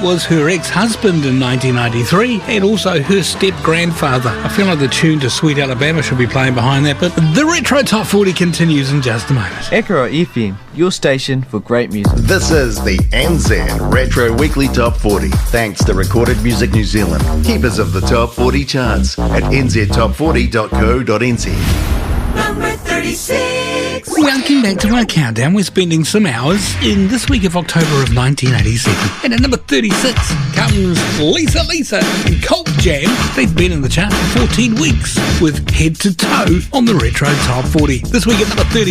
was her ex-husband in 1993 and also her step-grandfather. I feel like the tune to Sweet Alabama should be playing behind that, but the Retro Top 40 continues in just a moment. Ekaro FM, your station for great music. This is the NZ Retro Weekly Top 40, thanks to Recorded Music New Zealand, keepers of the Top 40 charts at nztop40.co.nz. Number 36. Welcome back to our countdown. We're spending some hours in this week of October of 1987. And at number 36 comes Lisa and Cult Jam. They've been in the chart for 14 weeks with Head to Toe on the Retro Top 40. This week at number 36.